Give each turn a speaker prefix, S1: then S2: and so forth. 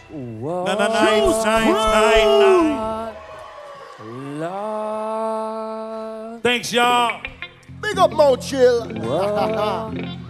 S1: What? Lord.
S2: Thanks, y'all.
S3: Big up Mo Chill.
S1: What?